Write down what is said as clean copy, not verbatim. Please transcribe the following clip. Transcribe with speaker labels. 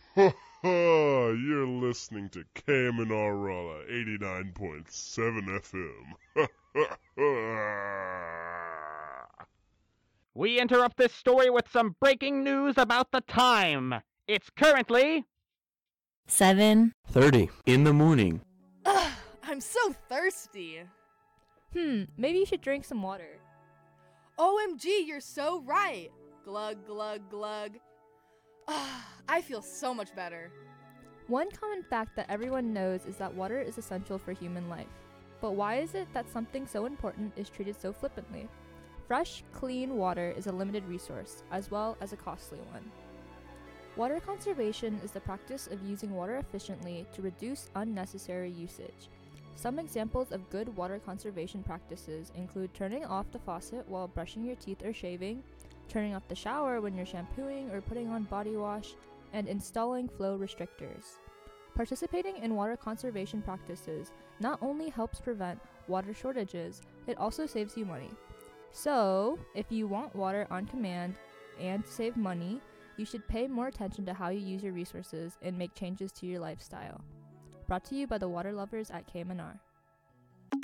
Speaker 1: Ha ha! You're listening to KMNR Raleigh 89.7 FM. Ha ha ha!
Speaker 2: We interrupt this story with some breaking news about the time. It's currently
Speaker 3: 7:30
Speaker 4: in the morning.
Speaker 5: Ugh, I'm so thirsty.
Speaker 6: Maybe you should drink some water.
Speaker 5: OMG, you're so right. Glug, glug, glug. I feel so much better.
Speaker 6: One common fact that everyone knows is that water is essential for human life. But why is it that something so important is treated so flippantly? Fresh, clean water is a limited resource, as well as a costly one. Water conservation is the practice of using water efficiently to reduce unnecessary usage. Some examples of good water conservation practices include turning off the faucet while brushing your teeth or shaving, turning off the shower when you're shampooing or putting on body wash, and installing flow restrictors. Participating in water conservation practices not only helps prevent water shortages, it also saves you money. So, if you want water on command and to save money, you should pay more attention to how you use your resources and make changes to your lifestyle. Brought to you by the water lovers at KMNR.